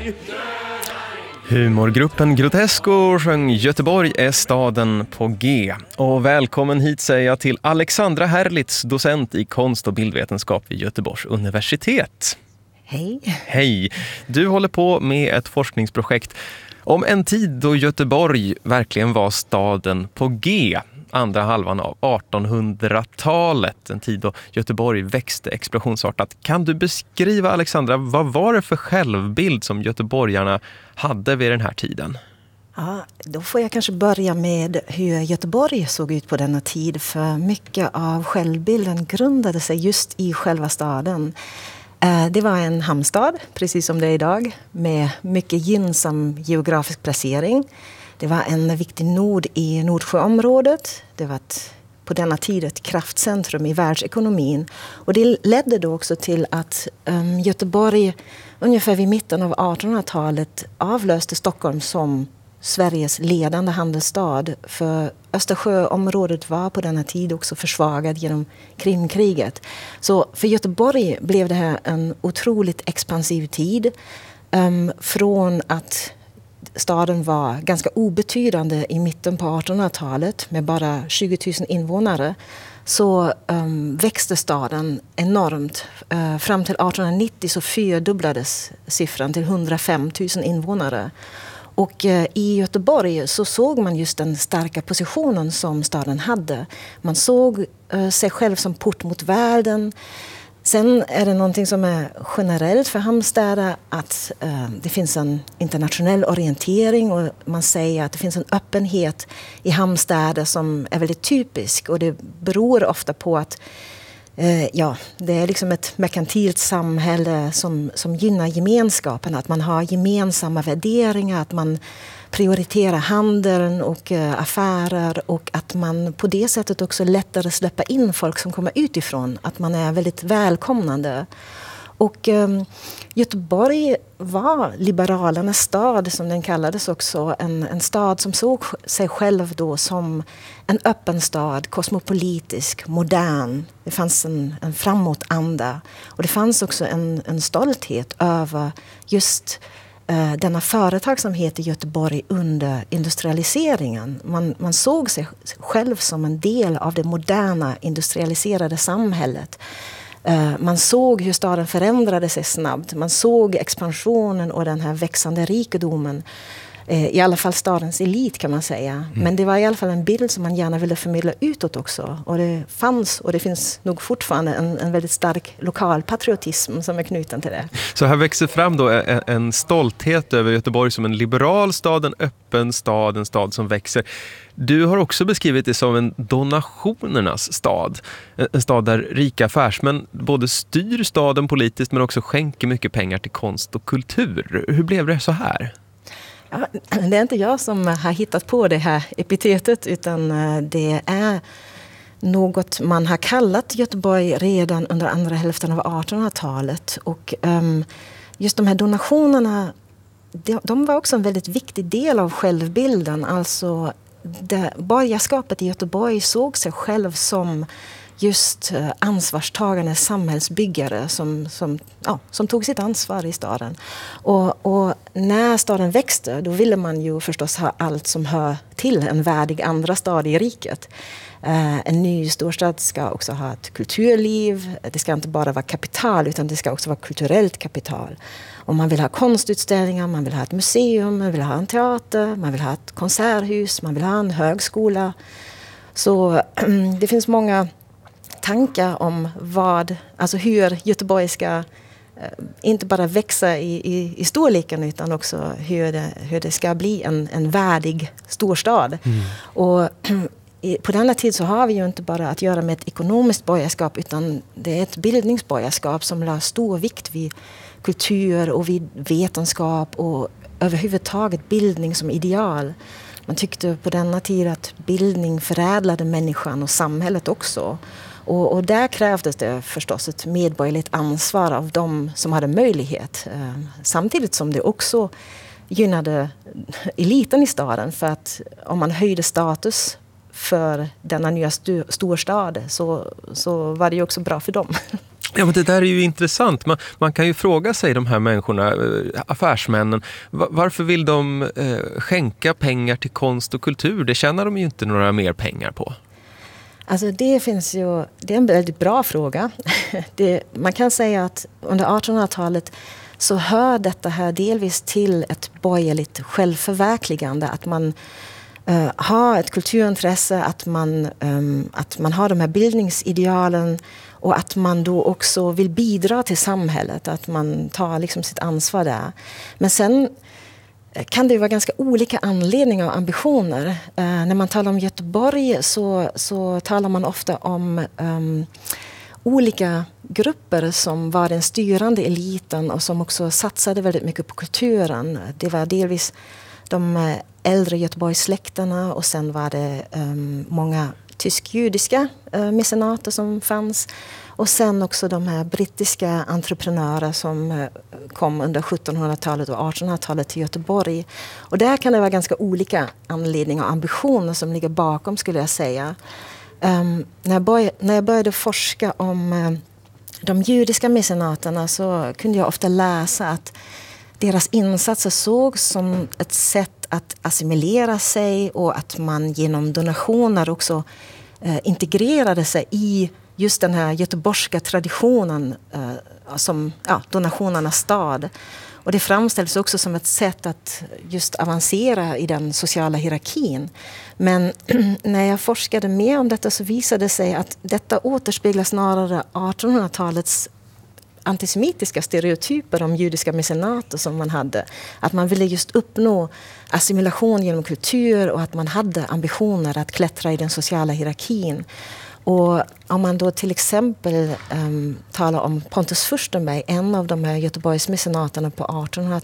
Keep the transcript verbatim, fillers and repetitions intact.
Humorgruppen Grotesco sjöng Göteborg är staden på G. Och välkommen hit säger jag till Alexandra Herlitz, docent i konst- och bildvetenskap vid Göteborgs universitet. Hej. Hej. Du håller på med ett forskningsprojekt om en tid då Göteborg verkligen var staden på G. Andra halvan av artonhundratalet, en tid då Göteborg växte explosionsartat. Kan du beskriva, Alexandra, vad var det för självbild som göteborgarna hade vid den här tiden? Ja, då får jag kanske börja med hur Göteborg såg ut på denna tid, för mycket av självbilden grundade sig just i själva staden. Det var en hamnstad, precis som det är idag, med mycket gynnsam geografisk placering. Det var en viktig nod i Nordsjöområdet. Det var ett, på denna tid ett kraftcentrum i världsekonomin. Och det ledde då också till att um, Göteborg ungefär vid mitten av artonhundratalet avlöste Stockholm som Sveriges ledande handelsstad. För Östersjöområdet var på denna tid också försvagad genom Krimkriget. Så för Göteborg blev det här en otroligt expansiv tid. Um, från att staden var ganska obetydande i mitten på artonhundratalet med bara tjugo tusen invånare, så um, växte staden enormt. Uh, fram till artonhundranittio så fyrdubblades siffran till hundrafem tusen invånare. Och uh, i Göteborg så såg man just den starka positionen som staden hade. Man såg uh, sig själv som port mot världen. Sen är det någonting som är generellt för hamnstäder att eh, det finns en internationell orientering, och man säger att det finns en öppenhet i hamnstäder som är väldigt typisk, och det beror ofta på att eh, ja, det är liksom ett merkantilt samhälle som, som gynnar gemenskapen, att man har gemensamma värderingar, att man prioritera handeln och uh, affärer, och att man på det sättet också lättare släppa in folk som kommer utifrån, att man är väldigt välkomnande. Och um, Göteborg var liberalernas stad, som den kallades också, en, en stad som såg sig själv då som en öppen stad, kosmopolitisk, modern. Det fanns en, en framåtanda, och det fanns också en, en stolthet över just Uh, denna företagsamhet i Göteborg under industrialiseringen. Man, man såg sig själv som en del av det moderna industrialiserade samhället. Uh, man såg hur staden förändrade sig snabbt. Man såg expansionen och den här växande rikedomen. Uh, I alla fall stadens elit, kan man säga. Mm. Men det var i alla fall en bild som man gärna ville förmedla utåt också. Och det fanns, och det finns nog fortfarande, en, en väldigt stark lokal patriotism som är knuten till det. Så här växer fram då en, en stolthet över Göteborg som en liberal stad, en öppen stad, en stad som växer. Du har också beskrivit det som en donationernas stad. En stad där rika affärsmän både styr staden politiskt men också skänker mycket pengar till konst och kultur. Hur blev det så här? Ja, det är inte jag som har hittat på det här epitetet, utan det är något man har kallat Göteborg redan under andra hälften av artonhundratalet. Och um, just de här donationerna, de, de var också en väldigt viktig del av självbilden. Alltså det, borgarskapet i Göteborg såg sig själv som just ansvarstagande samhällsbyggare som, som, ja, som tog sitt ansvar i staden. Och, och när staden växte, då ville man ju förstås ha allt som hör till en värdig andra stad i riket. Uh, en ny storstad ska också ha ett kulturliv. Det ska inte bara vara kapital, utan det ska också vara kulturellt kapital. Och man vill ha konstutställningar, man vill ha ett museum, man vill ha en teater, man vill ha ett konserthus, man vill ha en högskola. Så det finns många tankar om vad, alltså hur Göteborg ska eh, inte bara växa i, i, i storleken, utan också hur det, hur det ska bli en, en värdig storstad. Mm. Och i, på denna tid så har vi ju inte bara att göra med ett ekonomiskt borgarskap, utan det är ett bildningsborgarskap som la stor vikt vid kultur och vid vetenskap och överhuvudtaget bildning som ideal. Man tyckte på denna tid att bildning förädlade människan och samhället också. Och, och där krävdes det förstås ett medborgerligt ansvar av de som hade möjlighet. Eh, samtidigt som det också gynnade eliten i staden. För att om man höjde status för denna nya stu- storstad så, så var det ju också bra för dem. Ja, men det där är ju intressant. Man, man kan ju fråga sig, de här människorna, affärsmännen, varför vill de eh, skänka pengar till konst och kultur? Det tjänar de ju inte några mer pengar på. Alltså det finns ju, det är en väldigt bra fråga. Det, man kan säga att under artonhundratalet så hör detta här delvis till ett borgerligt självförverkligande. Att man uh, har ett kulturintresse, att man, um, att man har de här bildningsidealen och att man då också vill bidra till samhället. Att man tar liksom sitt ansvar där. Men sen kan det vara ganska olika anledningar och ambitioner. Uh, när man talar om Göteborg så, så talar man ofta om um, olika grupper som var den styrande eliten och som också satsade väldigt mycket på kulturen. Det var delvis de äldre Göteborgssläkterna och sen var det um, många tysk-judiska uh, mecenater som fanns. Och sen också de här brittiska entreprenörer som uh, kom under sjuttonhundratalet och artonhundratalet till Göteborg. Och där kan det vara ganska olika anledningar och ambitioner som ligger bakom, skulle jag säga. Um, när, jag började, när jag började forska om uh, de judiska mecenaterna så kunde jag ofta läsa att deras insatser sågs som ett sätt att assimilera sig och att man genom donationer också uh, integrerade sig i just den här göteborgska traditionen uh, som ja, donationernas stad. Och det framställs också som ett sätt att just avancera i den sociala hierarkin. Men när jag forskade mer om detta så visade det sig att detta återspeglar snarare artonhundratalets antisemitiska stereotyper om judiska mecenater som man hade. Att man ville just uppnå assimilation genom kultur och att man hade ambitioner att klättra i den sociala hierarkin. Och om man då till exempel um, talar om Pontus Furstenberg, en av de här Göteborgs mecenaterna på artonhundra